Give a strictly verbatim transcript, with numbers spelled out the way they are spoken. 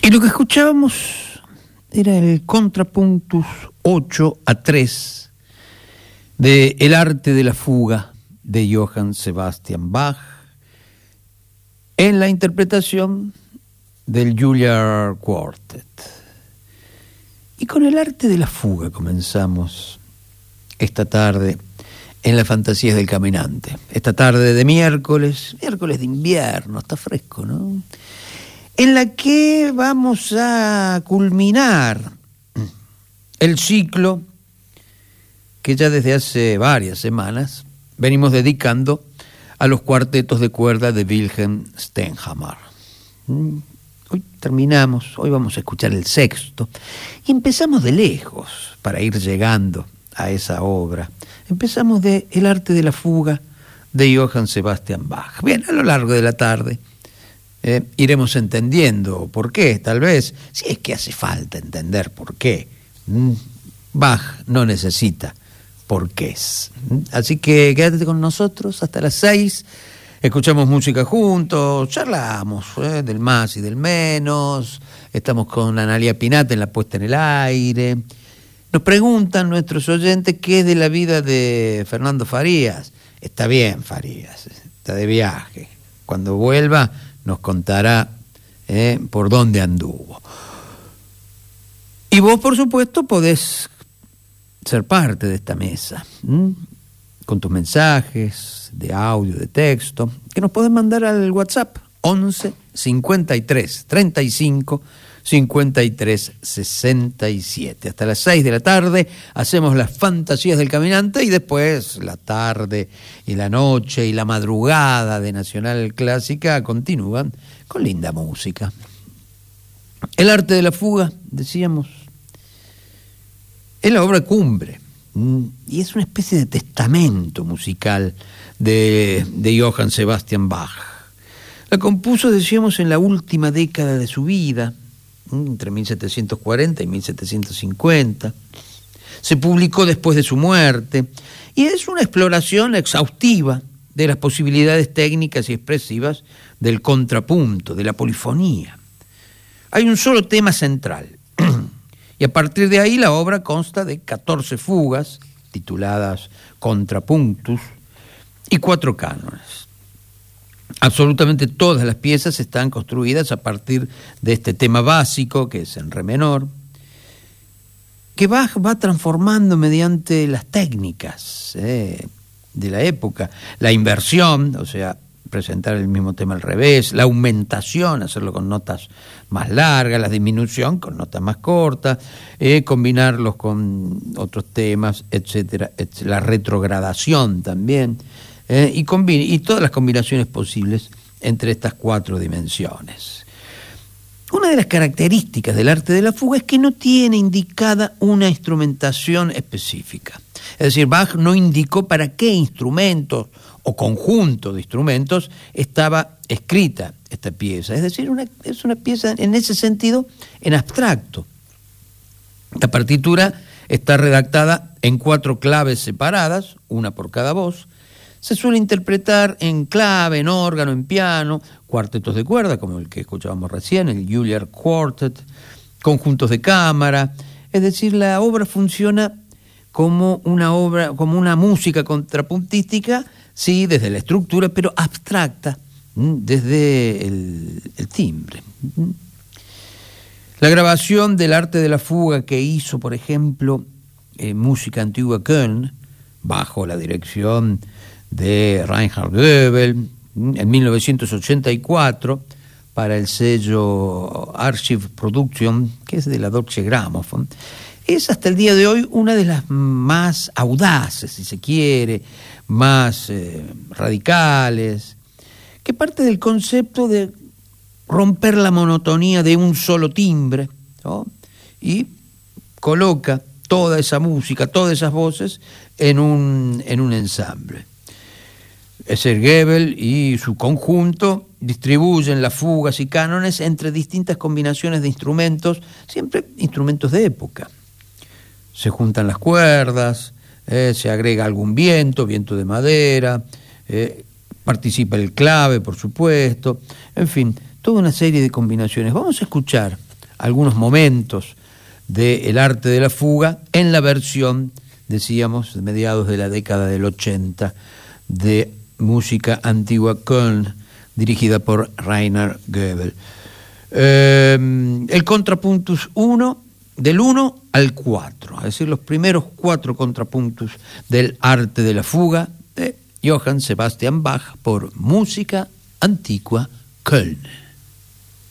Y lo que escuchábamos era el Contrapuntus ocho a tres de El arte de la fuga de Johann Sebastian Bach en la interpretación del Juilliard Quartet. Y con el arte de la fuga comenzamos esta tarde en las fantasías del caminante. Esta tarde de miércoles, miércoles de invierno, está fresco, ¿no? En la que vamos a culminar el ciclo que ya desde hace varias semanas venimos dedicando a los cuartetos de cuerda de Wilhelm Stenhammar. Hoy terminamos, hoy vamos a escuchar el sexto, y empezamos de lejos para ir llegando a esa obra. Empezamos de El arte de la fuga de Johann Sebastian Bach. Bien, a lo largo de la tarde eh, iremos entendiendo por qué, tal vez, si es que hace falta entender por qué. Mm, Bach no necesita porqués. Así que quédate con nosotros hasta las seis. Escuchamos música juntos, charlamos eh, del más y del menos. Estamos con Analia Pinata en la puesta en el aire. Nos preguntan nuestros oyentes qué es de la vida de Fernando Farías. Está bien, Farías, está de viaje. Cuando vuelva nos contará eh, por dónde anduvo. Y vos, por supuesto, podés ser parte de esta mesa, ¿m? con tus mensajes de audio, de texto, que nos podés mandar al WhatsApp once cincuenta y tres treinta y cinco cincuenta y tres sesenta y siete. Hasta las seis de la tarde hacemos las fantasías del caminante y después la tarde y la noche y la madrugada de Nacional Clásica continúan con linda música. El arte de la fuga, decíamos, es la obra cumbre y es una especie de testamento musical de, de Johann Sebastian Bach. La compuso, decíamos, en la última década de su vida, entre mil setecientos cuarenta y mil setecientos cincuenta. Se publicó después de su muerte y es una exploración exhaustiva de las posibilidades técnicas y expresivas del contrapunto, de la polifonía. Hay un solo tema central y a partir de ahí la obra consta de catorce fugas tituladas Contrapunctus y cuatro cánones. Absolutamente todas las piezas están construidas a partir de este tema básico, que es en re menor, que Bach va transformando mediante las técnicas eh, de la época. La inversión, o sea, presentar el mismo tema al revés, la aumentación, hacerlo con notas más largas, la disminución con notas más cortas, eh, combinarlos con otros temas, etcétera, etcétera. La retrogradación también. Eh, y, combine, y todas las combinaciones posibles entre estas cuatro dimensiones. Una de las características del arte de la fuga es que no tiene indicada una instrumentación específica. Es decir, Bach no indicó para qué instrumentos o conjunto de instrumentos estaba escrita esta pieza. Es decir, una, es una pieza en ese sentido en abstracto. La partitura está redactada en cuatro claves separadas, una por cada voz. Se suele interpretar en clave, en órgano, en piano, cuartetos de cuerda, como el que escuchábamos recién, el Juilliard Quartet, conjuntos de cámara. Es decir, la obra funciona como una obra, como una música contrapuntística, sí, desde la estructura, pero abstracta, desde el, el timbre. La grabación del arte de la fuga que hizo, por ejemplo, eh, Música Antigua Köln, bajo la dirección de Reinhard Goebel, en mil novecientos ochenta y cuatro, para el sello Archive Production, que es de la Deutsche Grammophon, es hasta el día de hoy una de las más audaces, si se quiere, más eh, radicales, que parte del concepto de romper la monotonía de un solo timbre, ¿no? Y coloca toda esa música, todas esas voces en un, en un ensamble. Ser Goebel y su conjunto distribuyen las fugas y cánones entre distintas combinaciones de instrumentos, siempre instrumentos de época. Se juntan las cuerdas, eh, se agrega algún viento, viento de madera, eh, participa el clave, por supuesto, en fin, toda una serie de combinaciones. Vamos a escuchar algunos momentos del arte de la fuga en la versión, decíamos, de mediados de la década del ochenta, de música antigua Köln, dirigida por Rainer Goebel. Eh, el contrapuntus uno, del uno al cuatro, es decir, los primeros cuatro contrapuntos del arte de la fuga de Johann Sebastian Bach por Música Antigua Köln.